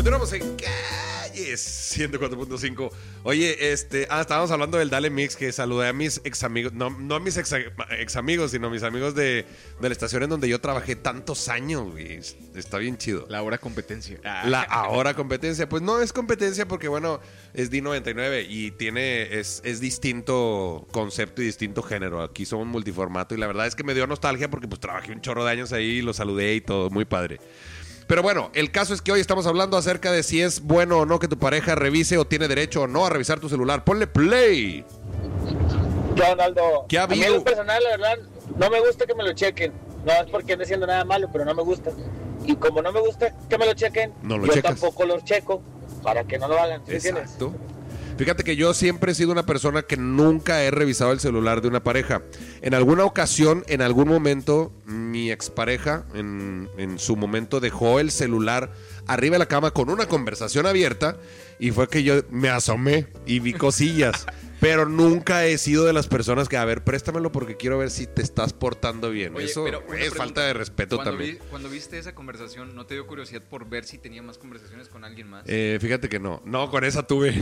Continuamos en Calles 104.5. Oye, estábamos hablando del Dale Mix, que saludé a mis ex amigos, no a mis ex amigos, sino a mis amigos de la estación en donde yo trabajé tantos años, güey. Está bien chido. La hora competencia. La ahora competencia, pues no es competencia porque, bueno, es D99 y es distinto concepto y distinto género. Aquí somos multiformato y la verdad es que me dio nostalgia porque pues trabajé un chorro de años ahí, lo saludé y todo, muy padre. Pero bueno, el caso es que hoy estamos hablando acerca de si es bueno o no que tu pareja revise o tiene derecho o no a revisar tu celular. Ponle play. ¿Qué onda, Aldo? ¿Qué ha A mí habido? en lo personal, la verdad, no me gusta que me lo chequen. No es porque ande haciendo nada malo, pero no me gusta. Y como no me gusta que me lo chequen, No lo yo checas. tampoco los checo para que no lo hagan. ¿Sí entiendes? Exacto. Fíjate que yo siempre he sido una persona que nunca he revisado el celular de una pareja. En alguna ocasión, en algún momento, mi expareja en su momento dejó el celular arriba de la cama con una conversación abierta y fue que yo me asomé y vi cosillas. Pero nunca he sido de las personas que, a ver, préstamelo porque quiero ver si te estás portando bien. Oye, Eso pero una es pregunta. falta de respeto también. Cuando viste esa conversación, ¿no te dio curiosidad por ver si tenía más conversaciones con alguien más? Fíjate que no. No, con esa tuve.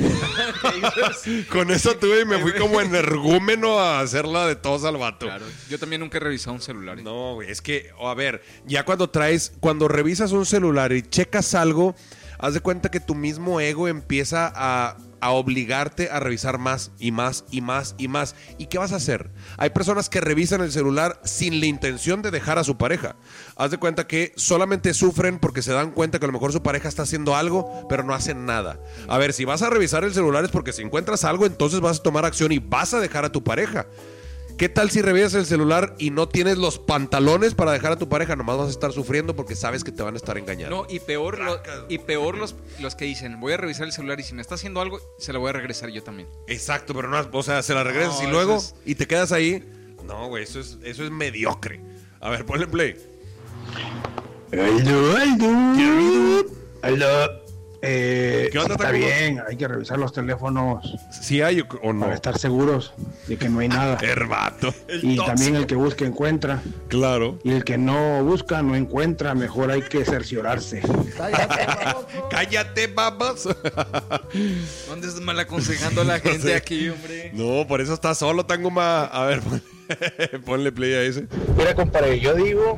Con esa tuve y me fui como energúmeno a hacerla de todos al vato. Claro, yo también nunca he revisado un celular. No, güey, es que, a ver, ya cuando revisas un celular y checas algo, haz de cuenta que tu mismo ego empieza a obligarte a revisar más y más y más y más. ¿Y qué vas a hacer? Hay personas que revisan el celular sin la intención de dejar a su pareja. Haz de cuenta que solamente sufren porque se dan cuenta que a lo mejor su pareja está haciendo algo, pero no hacen nada. A ver, si vas a revisar el celular es porque si encuentras algo, entonces vas a tomar acción y vas a dejar a tu pareja. ¿Qué tal si revisas el celular y no tienes los pantalones para dejar a tu pareja? Nomás vas a estar sufriendo porque sabes que te van a estar engañando. No, y peor, los que dicen, voy a revisar el celular y si me está haciendo algo, se lo voy a regresar yo también. Exacto, pero no, o sea, se la regresas No, y luego eso y te quedas ahí. No, güey, eso es mediocre. A ver, ponle play. Aldo. ¿Qué onda, Está Tacuba? bien, hay que revisar los teléfonos Si hay o no. para estar seguros de que no hay nada. Herbato. Y también el que busca encuentra. Claro. Y el que no busca no encuentra. Mejor hay que cerciorarse. Cállate, babas. ¿Dónde estás mal aconsejando a la gente sé. aquí, hombre? No, por eso estás solo, Tanguma. A ver, ponle play a ese. Mira, compadre, yo digo,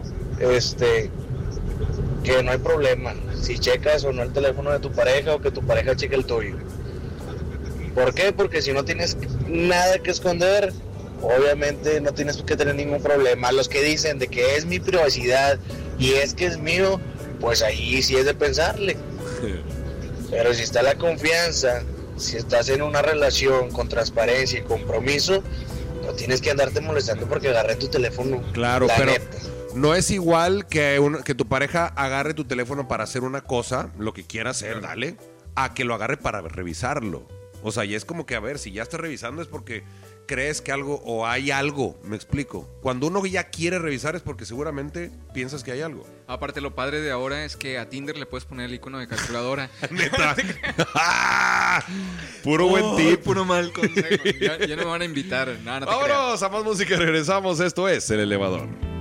que no hay problema si checas o no el teléfono de tu pareja o que tu pareja cheque el tuyo. ¿Por qué? Porque si no tienes nada que esconder, obviamente no tienes que tener ningún problema. Los que dicen de que es mi privacidad y es que es mío, pues ahí sí es de pensarle. Pero si está la confianza, si estás en una relación con transparencia y compromiso, no tienes que andarte molestando porque agarré tu teléfono. Claro, La pero neta. no es igual que tu pareja agarre tu teléfono para hacer una cosa, lo que quiera hacer, dale, a que lo agarre para revisarlo. O sea, y es como que, a ver, si ya estás revisando es porque crees que algo o hay algo, me explico. Cuando uno ya quiere revisar es porque seguramente piensas que hay algo. Aparte, lo padre de ahora es que a Tinder le puedes poner el icono de calculadora. Neta. Puro buen tip. Puro mal consejo. Ya no me van a invitar. Nada, no te creas. Vámonos a más música y regresamos. Esto es El Elevador.